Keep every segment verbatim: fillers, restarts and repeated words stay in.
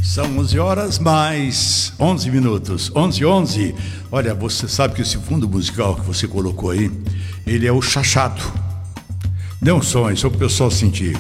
São onze horas mais onze minutos, onze e onze. Olha, você sabe que esse fundo musical que você colocou aí, ele é o chachado. Dê um som aí, só para o pessoal sentir.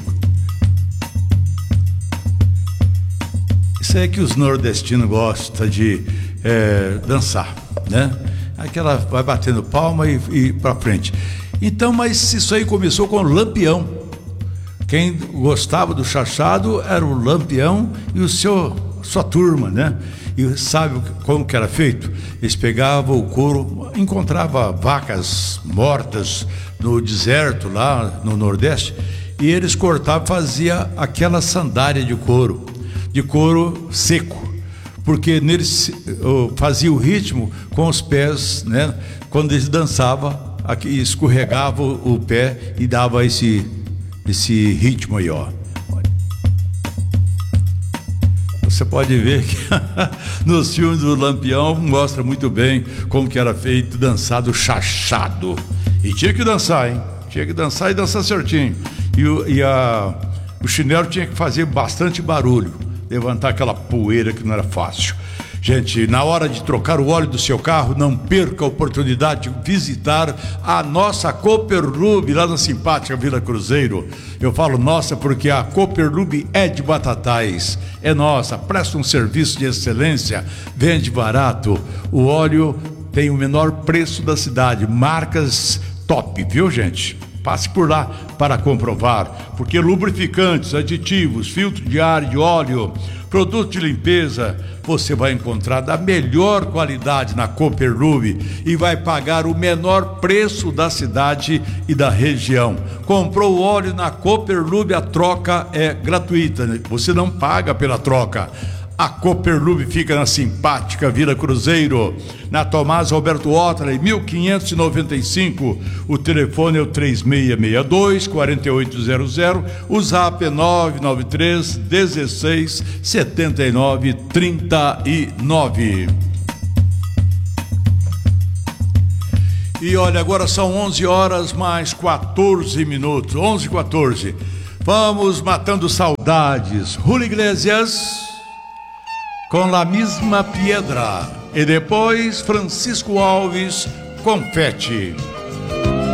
Isso é que os nordestinos gostam de é, dançar, né? Aquela vai batendo palma e, e para frente. Então, mas isso aí começou com o Lampião. Quem gostava do chachado era o Lampião e o seu, sua turma, né? E sabe como que era feito? Eles pegavam o couro, encontravam vacas mortas no deserto, lá no Nordeste, e eles cortavam, faziam aquela sandália de couro, de couro seco, porque neles fazia o ritmo com os pés, né? Quando eles dançavam, aqui escorregava o pé e dava esse, esse ritmo aí, ó. Você pode ver que nos filmes do Lampião mostra muito bem como que era feito, dançado chachado. E tinha que dançar, hein? Tinha que dançar e dançar certinho. E, o, e a, o chinelo tinha que fazer bastante barulho, levantar aquela poeira que não era fácil. Gente, na hora de trocar o óleo do seu carro, não perca a oportunidade de visitar a nossa Cooperlube, lá na simpática Vila Cruzeiro. Eu falo nossa porque a Cooperlube é de Batatais, é nossa, presta um serviço de excelência, vende barato. O óleo tem o menor preço da cidade, marcas top, viu, gente? Passe por lá para comprovar, porque lubrificantes, aditivos, filtro de ar e de óleo, produto de limpeza, você vai encontrar da melhor qualidade na Cooperlube e vai pagar o menor preço da cidade e da região. Comprou o óleo na Cooperlube, a troca é gratuita, você não paga pela troca. A Cooperlube fica na simpática Vila Cruzeiro, na Tomás Roberto Otterley, mil quinhentos e noventa e cinco. O telefone é o três seis seis dois, quatro oito zero zero. O zap é nove nove três, dezesseis, setenta e nove, trinta e nove. E olha, agora são onze horas mais quatorze minutos, onze e quatorze. Vamos matando saudades. Julio Iglesias com La Misma Piedra, e depois Francisco Alves, Confete.